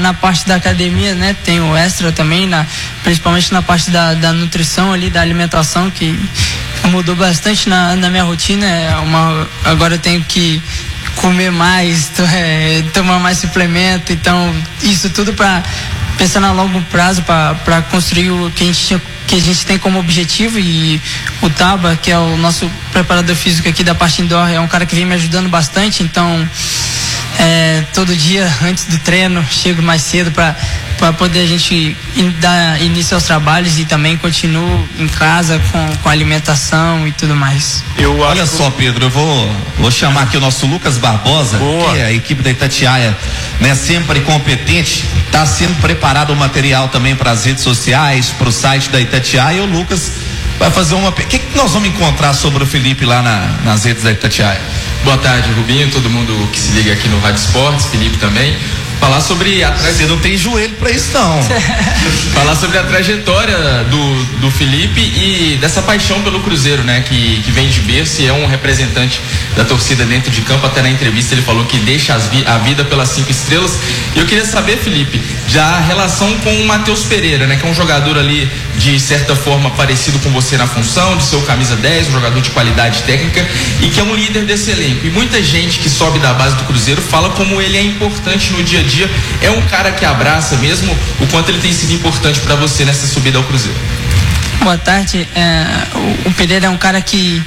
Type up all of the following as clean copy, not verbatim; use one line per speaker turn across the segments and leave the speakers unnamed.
Na parte da academia, né, tem o extra também, principalmente na parte da nutrição ali, da alimentação, que mudou bastante na minha rotina. Agora eu tenho que comer mais, tomar mais suplemento, então isso tudo para pensar a longo prazo, para construir o que a gente tem como objetivo. E o Taba, que é o nosso preparador físico aqui da parte indoor, é um cara que vem me ajudando bastante, então todo dia antes do treino chego mais cedo para poder a gente dar início aos trabalhos, e também continuo em casa com alimentação e tudo mais.
Olha só, Pedro, eu vou chamar aqui o nosso Lucas Barbosa. Boa. Que é a equipe da Itatiaia, né, sempre competente, está sendo preparado o material também para as redes sociais, para o site da Itatiaia, e o Lucas vai fazer o que nós vamos encontrar sobre o Felipe lá nas redes da Itatiaia?
Boa tarde, Rubinho, todo mundo que se liga aqui no Rádio Esportes, Felipe também. Falar sobre
Você não tem joelho pra isso, não.
Falar sobre a trajetória do Felipe e dessa paixão pelo Cruzeiro, né? Que vem de berço e é um representante da torcida dentro de campo. Até na entrevista ele falou que deixa a vida pelas 5 estrelas. E eu queria saber, Felipe, já a relação com o Matheus Pereira, né? Que é um jogador ali, de certa forma, parecido com você na função, de ser o camisa 10, um jogador de qualidade técnica e que é um líder desse elenco. E muita gente que sobe da base do Cruzeiro fala como ele é importante no dia a dia. É um cara que abraça mesmo o quanto ele tem sido importante para você nessa subida ao Cruzeiro.
Boa tarde. O Pereira é um cara que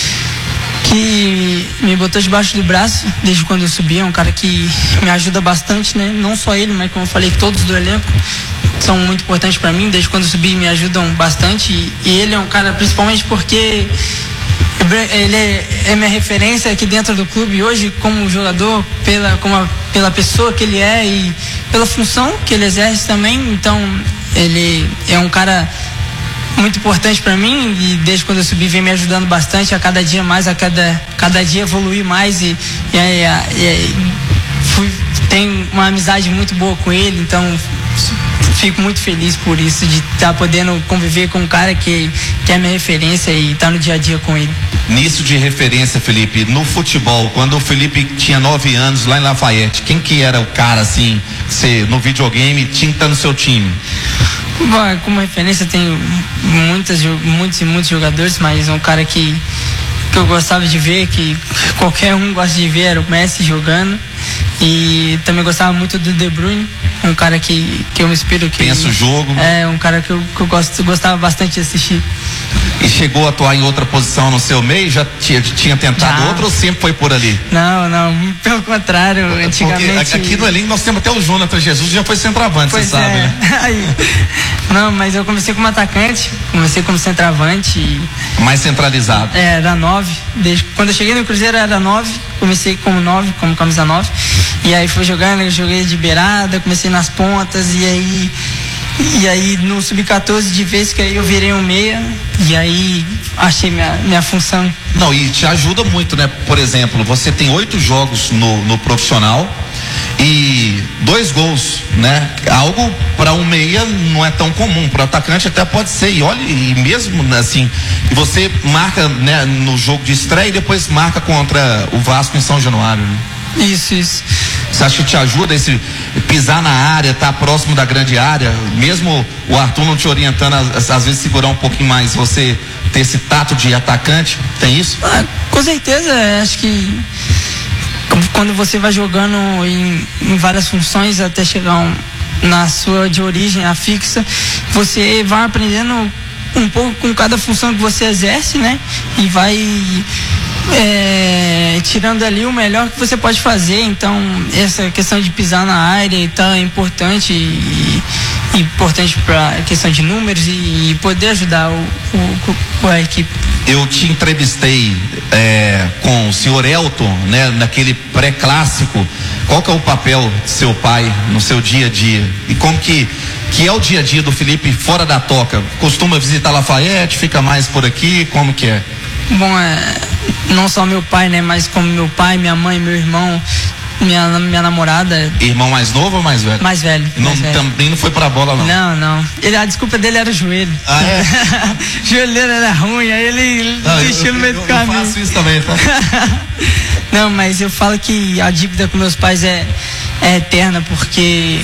me botou debaixo do braço desde quando eu subi. É um cara que me ajuda bastante, né? Não só ele, mas como eu falei, todos do elenco são muito importantes para mim. Desde quando eu subi me ajudam bastante, e ele é um cara, principalmente porque ele é minha referência aqui dentro do clube hoje, como jogador, pela pessoa que ele é e pela função que ele exerce também. Então ele é um cara muito importante para mim, e desde quando eu subi vem me ajudando bastante a cada dia mais, a cada dia evoluir mais, e tenho uma amizade muito boa com ele, então fico muito feliz por isso, de estar podendo conviver com um cara que é minha referência e estar no dia a dia com ele.
Nisso de referência, Felipe, no futebol, quando o Felipe tinha 9 anos lá em Lafayette, quem que era o cara assim, você no videogame tinha que estar no seu time?
Bom, como referência tenho muitos jogadores, mas um cara que eu gostava de ver, que qualquer um gosta de ver, era o Messi jogando. E também gostava muito do De Bruyne, um cara que eu me inspiro.
Pensa o jogo.
É, um cara que eu gostava bastante de assistir.
E chegou a atuar em outra posição no seu meio? Já tinha tentado outra ou sempre foi por ali?
Não, pelo contrário, antigamente.
Porque aqui no elenco nós temos até o Jonathan Jesus, já foi centroavante, você sabe, né?
Não, mas eu comecei como atacante, comecei como centroavante.
Mais centralizado.
Era 9. Quando eu cheguei no Cruzeiro era 9, comecei como 9, como camisa 9. E aí fui jogando, eu joguei de beirada, comecei nas pontas, e aí no sub-14 de vez que aí eu virei um meia, e aí achei minha função.
Não, e te ajuda muito, né? Por exemplo, você tem 8 jogos no profissional e 2 gols, né? Algo para um meia não é tão comum, para atacante até pode ser. E olha, e mesmo assim, e você marca, né, no jogo de estreia e depois marca contra o Vasco em São Januário, né?
Isso.
Você acha que te ajuda esse pisar na área, estar próximo da grande área, mesmo o Arthur não te orientando, às vezes segurar um pouquinho mais, você ter esse tato de atacante? Tem isso?
Com certeza, acho que quando você vai jogando em várias funções até chegar na sua de origem, a fixa, você vai aprendendo um pouco com cada função que você exerce, né? E vai tirando ali o melhor que você pode fazer. Então essa questão de pisar na área então, é importante, e importante para a questão de números e poder ajudar a equipe.
Eu te entrevistei com o senhor Elton, né, naquele pré-clássico. Qual que é o papel de seu pai no seu dia a dia? E como que é o dia a dia do Felipe fora da toca? Costuma visitar Lafayette, fica mais por aqui, como que é?
Bom, não só meu pai, né, mas como meu pai, minha mãe, meu irmão, minha namorada.
Irmão mais novo ou mais velho?
Mais velho.
Também não foi pra bola, não?
Não. A desculpa dele era o joelho.
Ah, é?
O joelho dele era ruim, aí ele desistiu no meio do caminho.
Eu faço isso também, tá?
Não, mas eu falo que a dívida com meus pais é eterna, porque